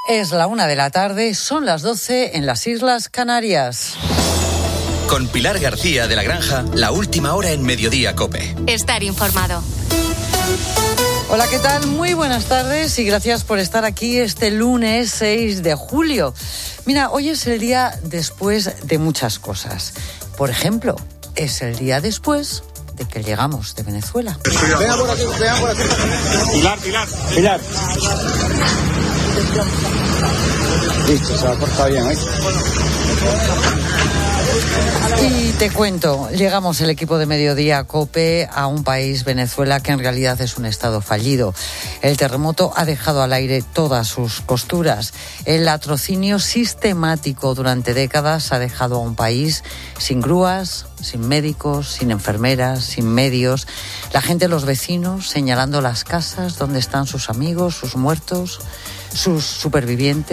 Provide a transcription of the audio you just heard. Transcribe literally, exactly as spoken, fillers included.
Es la una de la tarde, son las doce en las Islas Canarias. Con Pilar García de la Granja, la última hora en Mediodía COPE. Estar informado. Hola, ¿qué tal? Muy buenas tardes y gracias por estar aquí este lunes seis de julio. Mira, hoy es el día después de muchas cosas. Por ejemplo, es el día después de que llegamos de Venezuela. Venga por aquí, venga por aquí. Pilar, Pilar. Pilar. Listo, se ha cortado bien, ¿eh? Y te cuento, llegamos el equipo de Mediodía COPE a un país, Venezuela, que en realidad es un estado fallido. El terremoto ha dejado al aire todas sus costuras. El latrocinio sistemático durante décadas ha dejado a un país sin grúas, sin médicos, sin enfermeras, sin medios. La gente, los vecinos, señalando las casas donde están sus amigos, sus muertos, sus supervivientes.